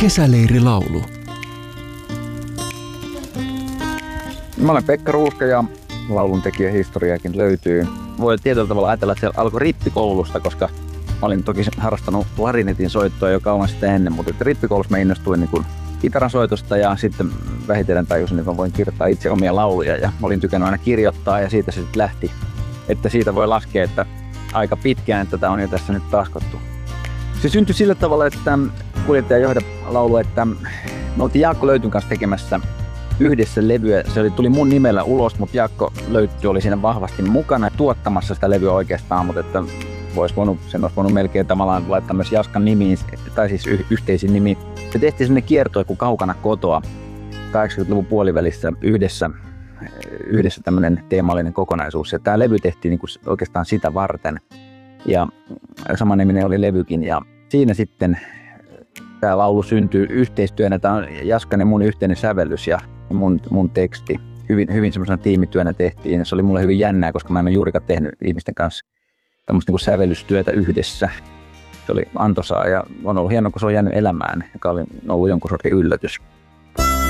Kesäleirilaulu. Mä olen Pekka Ruuska ja lauluntekijän historiaakin löytyy. Voi tietyllä tavalla ajatella, että se alkoi rippikoulusta, koska mä olin toki harrastanut klarinetin soittoa jo kauan sitä ennen, mutta rippikoulussa mä innostuin niin kitaran soitosta ja sitten vähitellen tajusin, että mä voin kirjoittaa itse omia lauluja ja mä olin tykännyt aina kirjoittaa ja siitä se sitten lähti. Että siitä voi laskea, että aika pitkään tätä on jo tässä nyt taskottu. Se syntyi sillä tavalla, että kuljettaja johda laulu, että me oltiin Jaakko Löytyn kanssa tekemässä yhdessä levyä. Se tuli mun nimellä ulos, mutta Jaakko Löytty oli siinä vahvasti mukana tuottamassa sitä levyä oikeastaan, mutta että sen olisi voinut melkein tavallaan laittaa myös Jaskan nimiin, tai siis yhteisin nimi. Se tehtiin sellainen kiertue kuin Kaukana kotoa 80-luvun puolivälissä yhdessä tämmöinen teemallinen kokonaisuus. Ja tämä levy tehtiin niin kuin oikeastaan sitä varten. Ja samanniminen oli levykin. Ja siinä sitten tämä laulu syntyy yhteistyönä. Tämä on Jaskan ja mun yhteinen sävellys ja mun teksti. Hyvin semmoisena tiimityönä tehtiin. Ja se oli mulle hyvin jännää, koska mä en ole juurikaan tehnyt ihmisten kanssa tämmöistä niin kuin sävellystyötä yhdessä. Se oli antoisaa ja on ollut hienoa, kun se on jäänyt elämään, joka oli ollut jonkun sortin yllätys.